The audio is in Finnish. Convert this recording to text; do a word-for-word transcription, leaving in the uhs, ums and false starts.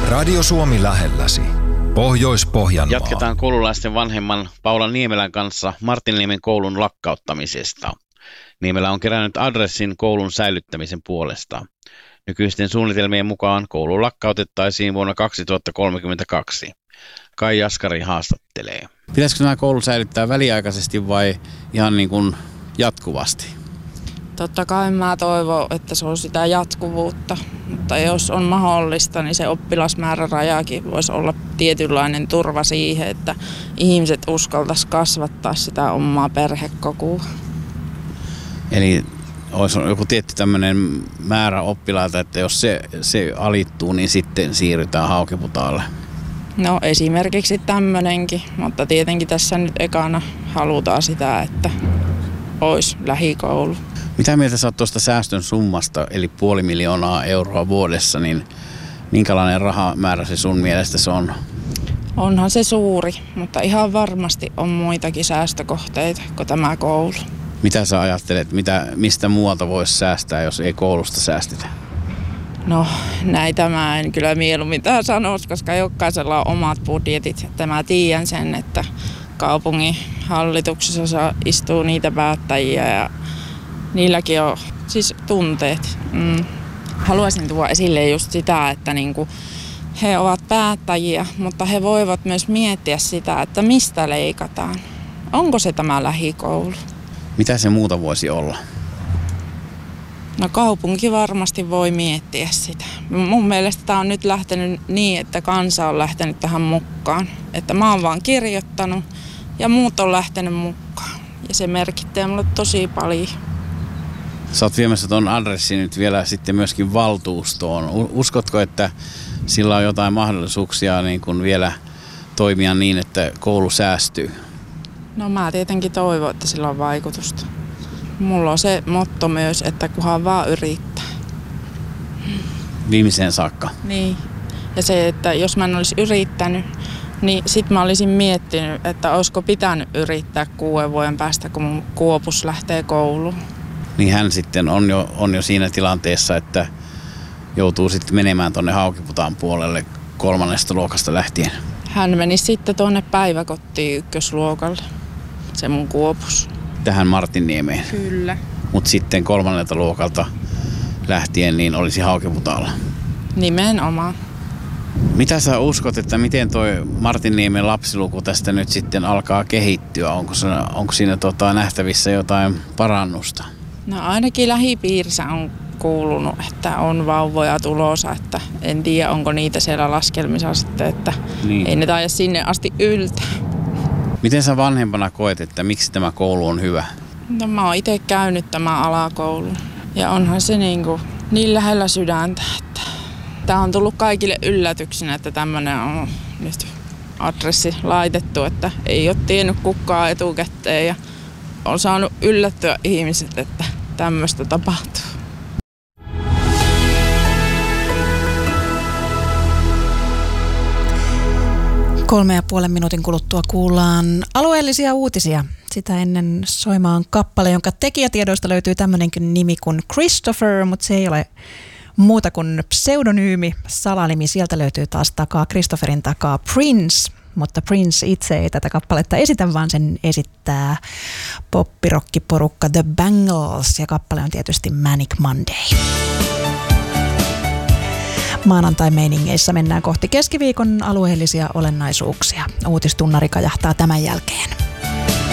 Radio Suomi lähelläsi. Pohjois-Pohjanmaa. Jatketaan koululaisten vanhemman Paula Niemelän kanssa Martinniemen koulun lakkauttamisesta. Niemelä on kerännyt adressin koulun säilyttämisen puolesta. Nykyisten suunnitelmien mukaan koulu lakkautettaisiin vuonna kaksituhattakolmekymmentäkaksi. Kai Jaskari haastattelee. Pitäisikö nämä koulu säilyttää väliaikaisesti vai ihan niin kuin jatkuvasti? Totta kai mä toivon, että se on sitä jatkuvuutta, mutta jos on mahdollista, niin se oppilasmäärärajakin voisi olla tietynlainen turva siihen, että ihmiset uskaltaisi kasvattaa sitä omaa perhekokua. Eli olisi joku tietty tämmöinen määrä oppilaita, että jos se, se alittuu, niin sitten siirrytään Haukiputaalle. No esimerkiksi tämmöinenkin, mutta tietenkin tässä nyt ekana halutaan sitä, että olisi lähikoulu. Mitä mieltä sä oot tuosta säästön summasta, eli puoli miljoonaa euroa vuodessa, niin minkälainen rahamäärä se sun mielestä se on? Onhan se suuri, mutta ihan varmasti on muitakin säästökohteita kuin tämä koulu. Mitä sä ajattelet, mitä, mistä muualta voisi säästää, jos ei koulusta säästetä? No näitä mä en kyllä mieluummin tähän sanoisi, koska jokaisella on omat budjetit. Että mä tiedän sen, että kaupungin hallituksessa istuu niitä päättäjiä ja niilläkin on siis tunteet. Mm. Haluaisin tuoda esille just sitä, että niinku he ovat päättäjiä, mutta he voivat myös miettiä sitä, että mistä leikataan. Onko se tämä lähikoulu? Mitä se muuta voisi olla? No kaupunki varmasti voi miettiä sitä. Mun mielestä tämä on nyt lähtenyt niin, että kansa on lähtenyt tähän mukaan. Että mä oon vaan kirjoittanut ja muut on lähtenyt mukaan. Ja se merkittää mulle tosi paljon. Sä oot viemässä ton adressin nyt vielä sitten myöskin valtuustoon. Uskotko, että sillä on jotain mahdollisuuksia niin kuin vielä toimia niin, että koulu säästyy? No mä tietenkin toivon, että sillä on vaikutusta. Mulla on se motto myös, että kunhan vaan yrittää. Viimeiseen saakka? Niin. Ja se, että jos mä en olisi yrittänyt, niin sit mä olisin miettinyt, että olisiko pitänyt yrittää kuuden vuoden päästä, kun mun Kuopus lähtee kouluun. Niin hän sitten on jo, on jo siinä tilanteessa, että joutuu sitten menemään tuonne Haukiputaan puolelle kolmannesta luokasta lähtien. Hän meni sitten tuonne päiväkotiin ykkösluokalle, se mun Kuopus. Tähän Martinniemeen? Kyllä. Mutta sitten kolmannelta luokalta lähtien niin olisi Haukiputaalla? Nimenomaan. Mitä sä uskot, että miten toi Martinniemen lapsiluku tästä nyt sitten alkaa kehittyä? Onko, se, onko siinä tota nähtävissä jotain parannusta? No ainakin lähipiirissä on kuulunut, että on vauvoja tulossa, että en tiedä onko niitä siellä laskelmissa sitten, että niin. Ei ne taida sinne asti yltää. Miten sä vanhempana koet, että miksi tämä koulu on hyvä? No mä oon itse käynyt tämän alakoulun ja onhan se niin, kuin niin lähellä sydäntä, että tää on tullut kaikille yllätyksenä, että tämmönen on nyt adressi laitettu, että ei ole tiennyt kukaan etukäteen ja on saanut yllättyä ihmiset, että tämmöistä tapahtuu. Kolme ja puolen minuutin kuluttua kuullaan alueellisia uutisia. Sitä ennen soimaan kappale, jonka tekijätiedoista löytyy tämmöinenkin nimi kuin Christopher, mutta se ei ole muuta kuin pseudonyymi, salanimi. Sieltä löytyy taas takaa, Christopherin takaa Prince, mutta Prince itse ei tätä kappaletta esitä, vaan sen esittää poppirokkiporukka The Bangles ja kappale on tietysti Manic Monday. Maanantai-meiningeissä mennään kohti keskiviikon alueellisia olennaisuuksia. Uutistunnari kajahtaa tämän jälkeen.